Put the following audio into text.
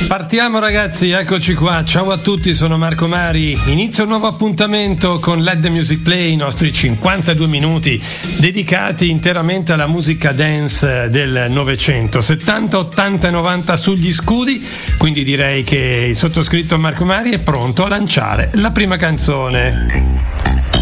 Partiamo ragazzi, eccoci qua, ciao a tutti, sono Marco Mari, inizio un nuovo appuntamento con Let the Music Play, i nostri 52 minuti dedicati interamente alla musica dance del Novecento, 70, 80 e 90 sugli scudi, quindi direi che il sottoscritto Marco Mari è pronto a lanciare la prima canzone.